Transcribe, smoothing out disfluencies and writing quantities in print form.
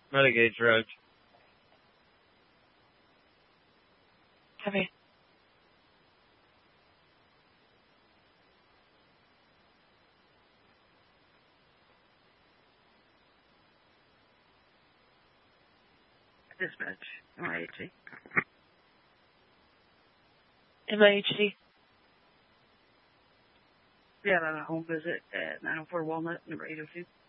Mitigate drugs. Heavy. Dispatch. MIHD. MIHD. Yeah, about a home visit at 904 Walnut, number 802.